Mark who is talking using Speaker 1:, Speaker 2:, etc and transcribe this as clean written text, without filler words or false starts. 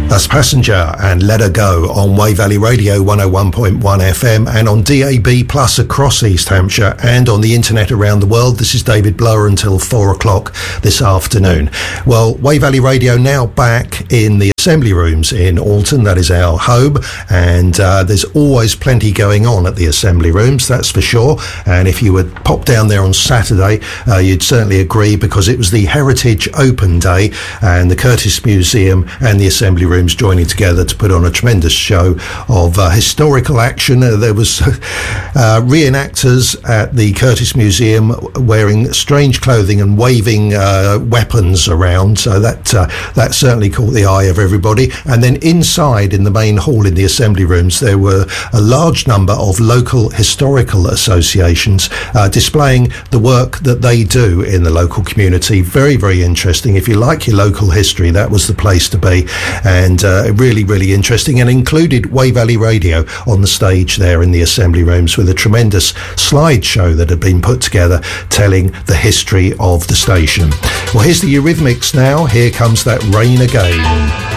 Speaker 1: That's Passenger and Let Her Go on Way Valley Radio 101.1 FM and on DAB Plus across East Hampshire and on the internet around the world. This is David Blower until 4 o'clock this afternoon. Well, Way Valley Radio now back in the Assembly Rooms in Alton. That is our home, and there's always plenty going on at the Assembly Rooms, that's for sure. And if you would pop down there on Saturday, you'd certainly agree, because it was the Heritage Open Day, and the Curtis Museum and the Assembly Rooms joining together to put on a tremendous show of historical action. There was reenactors at the Curtis Museum wearing strange clothing and waving weapons around, so that certainly caught the eye of everybody. And then inside in the main hall in the Assembly Rooms, there were a large number of local historical associations displaying the work that they do in the local community. Very, very interesting. If you like your local history, that was the place to be. And really, really interesting, and included Way Valley Radio on the stage there in the Assembly Rooms with a tremendous slideshow that had been put together telling the history of the station. Well, here's the Eurythmics now. Here comes that rain again.